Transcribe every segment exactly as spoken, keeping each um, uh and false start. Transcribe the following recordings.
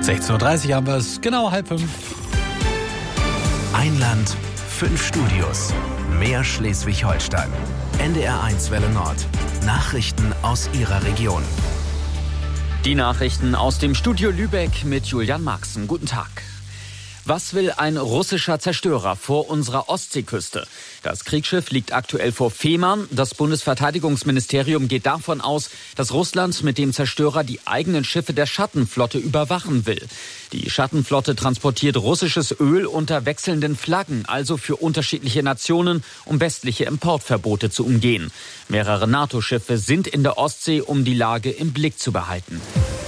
sechzehn Uhr dreißig haben wir es, genau halb fünf. Ein Land, fünf Studios. Mehr Schleswig-Holstein. N D R eins Welle Nord. Nachrichten aus Ihrer Region. Die Nachrichten aus dem Studio Lübeck mit Julian Marxen. Guten Tag. Was will ein russischer Zerstörer vor unserer Ostseeküste? Das Kriegsschiff liegt aktuell vor Fehmarn. Das Bundesverteidigungsministerium geht davon aus, dass Russland mit dem Zerstörer die eigenen Schiffe der Schattenflotte überwachen will. Die Schattenflotte transportiert russisches Öl unter wechselnden Flaggen, also für unterschiedliche Nationen, um westliche Importverbote zu umgehen. Mehrere NATO-Schiffe sind in der Ostsee, um die Lage im Blick zu behalten.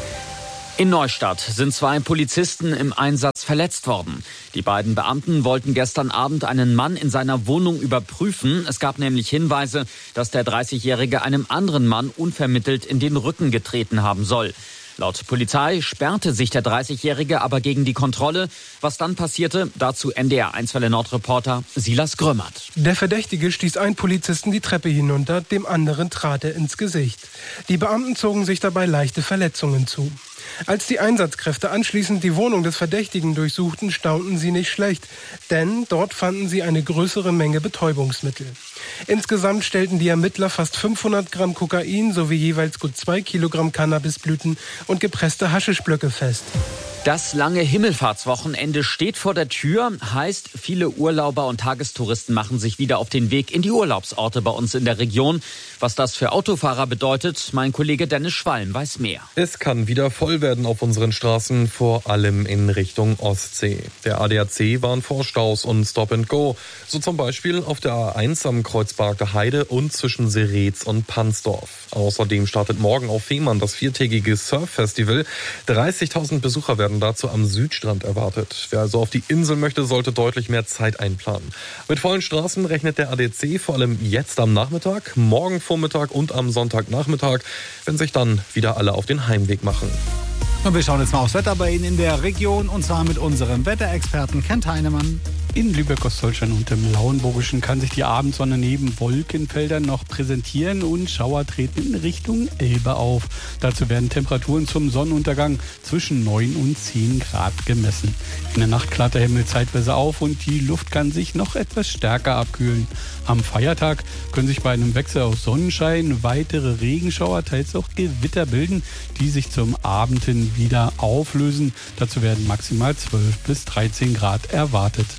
In Neustadt sind zwei Polizisten im Einsatz verletzt worden. Die beiden Beamten wollten gestern Abend einen Mann in seiner Wohnung überprüfen. Es gab nämlich Hinweise, dass der dreißigjährige einem anderen Mann unvermittelt in den Rücken getreten haben soll. Laut Polizei sperrte sich der dreißigjährige aber gegen die Kontrolle. Was dann passierte, dazu N D R eins Welle Nord-Reporter Silas Grömmert. Der Verdächtige stieß einen Polizisten die Treppe hinunter, dem anderen trat er ins Gesicht. Die Beamten zogen sich dabei leichte Verletzungen zu. Als die Einsatzkräfte anschließend die Wohnung des Verdächtigen durchsuchten, staunten sie nicht schlecht, denn dort fanden sie eine größere Menge Betäubungsmittel. Insgesamt stellten die Ermittler fast fünfhundert Gramm Kokain sowie jeweils gut zwei Kilogramm Cannabisblüten und gepresste Haschischblöcke fest. Das lange Himmelfahrtswochenende steht vor der Tür, heißt, viele Urlauber und Tagestouristen machen sich wieder auf den Weg in die Urlaubsorte bei uns in der Region. Was das für Autofahrer bedeutet, mein Kollege Dennis Schwalm weiß mehr. Es kann wieder voll werden auf unseren Straßen, vor allem in Richtung Ostsee. Der A D A C warnt vor Staus und Stop and Go, so zum Beispiel auf der A eins am Kreuzberg der Heide und zwischen Seretz und Pansdorf. Außerdem startet morgen auf Fehmarn das viertägige Surf-Festival. dreißigtausend Besucher werden dazu am Südstrand erwartet. Wer also auf die Insel möchte, sollte deutlich mehr Zeit einplanen. Mit vollen Straßen rechnet der A D A C vor allem jetzt am Nachmittag, morgen Vormittag und am Sonntagnachmittag, wenn sich dann wieder alle auf den Heimweg machen. Und wir schauen jetzt mal aufs Wetter bei Ihnen in der Region, und zwar mit unserem Wetterexperten Kent Heinemann. In Lübeck, Ostholstein und im Lauenburgischen kann sich die Abendsonne neben Wolkenfeldern noch präsentieren und Schauer treten in Richtung Elbe auf. Dazu werden Temperaturen zum Sonnenuntergang zwischen neun und zehn Grad gemessen. In der Nacht klart der Himmel zeitweise auf und die Luft kann sich noch etwas stärker abkühlen. Am Feiertag können sich bei einem Wechsel aus Sonnenschein weitere Regenschauer, teils auch Gewitter bilden, die sich zum Abend hin wieder auflösen. Dazu werden maximal zwölf bis dreizehn Grad erwartet.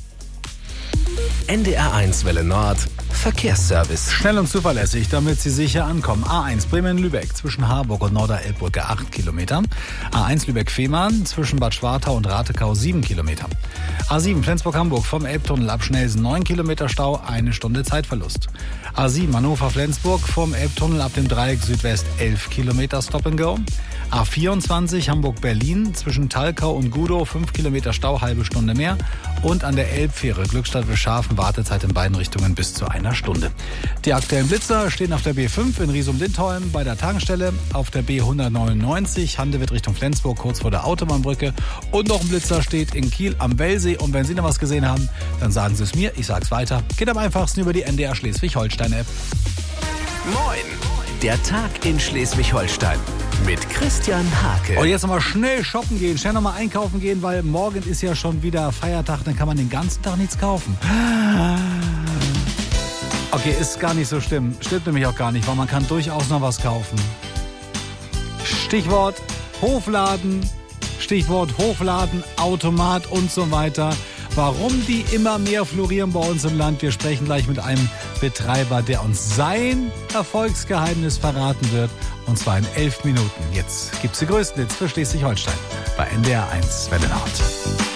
N D R eins Welle Nord Verkehrsservice. Schnell und zuverlässig, damit Sie sicher ankommen. A eins Bremen-Lübeck zwischen Harburg und Norderelbbrücke acht Kilometer. A eins Lübeck-Fehmarn zwischen Bad Schwartau und Ratekau sieben Kilometer. A sieben Flensburg-Hamburg vom Elbtunnel ab Schnelsen neun Kilometer Stau, eine Stunde Zeitverlust. A sieben Hannover-Flensburg vom Elbtunnel ab dem Dreieck Südwest elf Kilometer Stop and Go. A vierundzwanzig Hamburg-Berlin zwischen Talkau und Gudow fünf Kilometer Stau, halbe Stunde mehr. Und an der Elbfähre Glückstadt-Wilschafen Wartezeit in beiden Richtungen bis zu einer Stunde. Die aktuellen Blitzer stehen auf der B fünf in Riesum-Lindholm bei der Tankstelle, auf der B hundertneunundneunzig Handewitt Richtung Flensburg kurz vor der Autobahnbrücke, und noch ein Blitzer steht in Kiel am Wellsee. Und wenn Sie noch was gesehen haben, dann sagen Sie es mir, ich sag's weiter. Geht am einfachsten über die N D R Schleswig-Holstein-App. Moin! Der Tag in Schleswig-Holstein mit Christian Hake. Und jetzt nochmal schnell shoppen gehen, schnell nochmal einkaufen gehen, weil morgen ist ja schon wieder Feiertag, dann kann man den ganzen Tag nichts kaufen. Okay, ist gar nicht so schlimm. Stimmt nämlich auch gar nicht, weil man kann durchaus noch was kaufen. Stichwort Hofladen, Stichwort Hofladen, Automat und so weiter. Warum die immer mehr florieren bei uns im Land? Wir sprechen gleich mit einem Betreiber, der uns sein Erfolgsgeheimnis verraten wird. Und zwar in elf Minuten. Jetzt gibt's die größten Hits für Schleswig-Holstein bei N D R eins Welle Nord.